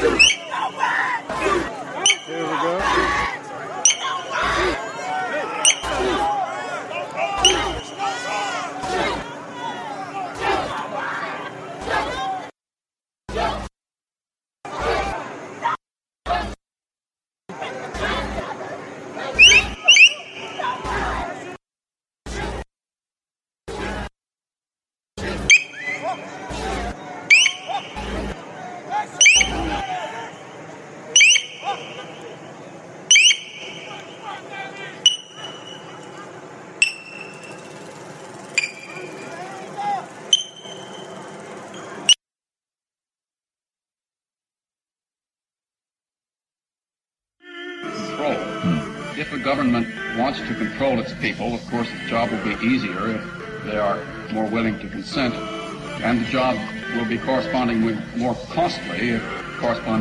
Here we go. If a government wants to control its people, of course, the job will be easier if they are more willing to consent, and the job will be correspondingly more costly if corresponding